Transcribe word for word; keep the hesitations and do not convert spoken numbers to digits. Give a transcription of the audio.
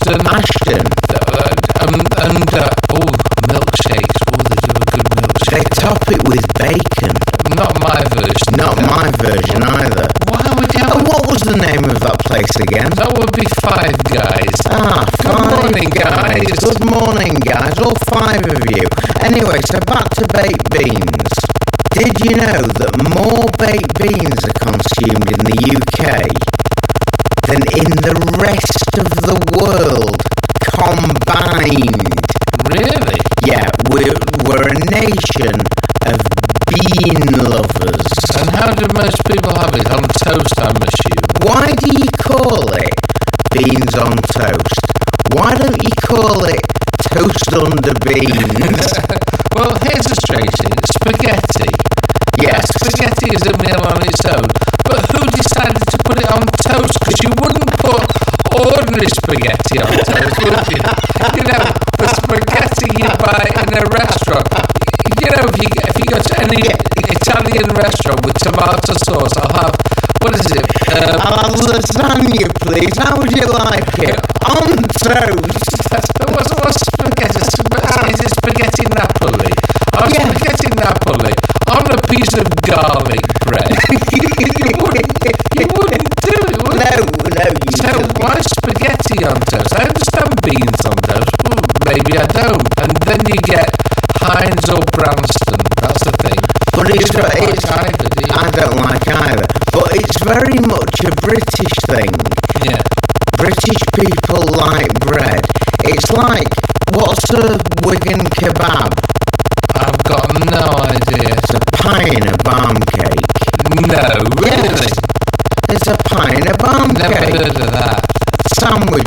Ashton. Ashton. Uh, and and uh, oh, milkshakes. Oh, they do a good milkshake. They top it with bacon. Not my version. Not no. my version either. Why would you have Oh, what was the name of that place again? That would be Five Guys. Ah, Good Five morning, guys. Good morning, guys. All five of you. Anyway, so back to baked beans. Did you know that more baked beans are consumed in the U K than in the rest of the world combined? Really? Yeah, we're, we're a nation of bean lovers. And how do most people have it? On toast, I'm assuming. Why do you call it beans on toast? Why don't you call it toast under beans? Well, here's a strange thing. Spaghetti. Yes. Spaghetti is a meal on its own. But who decided to put it on toast? Because you wouldn't put ordinary spaghetti on toast, would you? You know, the spaghetti you buy in a restaurant. You know, if you, if you go to any Italian restaurant with tomato sauce, I'll have, what is it? Um, I'll have lasagna, please. How would you like it? On toast. What's, what's spaghetti? Is it spaghetti Napoli? Oh, Yeah. spaghetti Napoli on a piece of garlic bread. you wouldn't, you wouldn't do it, would No, you? no, you So don't. why spaghetti on toast? I understand beans on toast. Well, maybe I don't. And then you get Heinz or Branston. That's the thing. But it's, You don't it's like either, do you? I don't like either. But it's very much a British thing. Yeah. British people like bread. It's like, what's a Wigan kebab? I've got no idea. It's a pie in a barm cake. No, really? Yes. It's a pie in a barm Never cake. heard of that. Sandwich